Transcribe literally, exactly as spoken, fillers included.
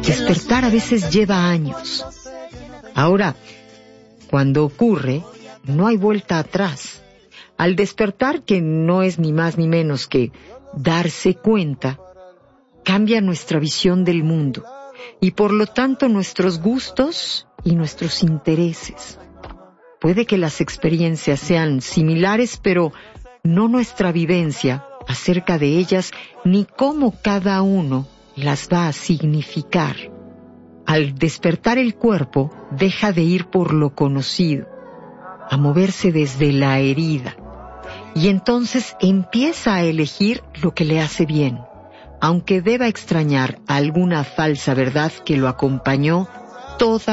despertar a veces lleva años. Ahora, cuando ocurre, no hay vuelta atrás. Al despertar, que no es ni más ni menos que darse cuenta, cambia nuestra visión del mundo y por lo tanto nuestros gustos y nuestros intereses. Puede que las experiencias sean similares, pero no nuestra vivencia acerca de ellas ni cómo cada uno las va a significar. Al despertar el cuerpo, deja de ir por lo conocido, a moverse desde la herida, y entonces empieza a elegir lo que le hace bien, aunque deba extrañar alguna falsa verdad que lo acompañó toda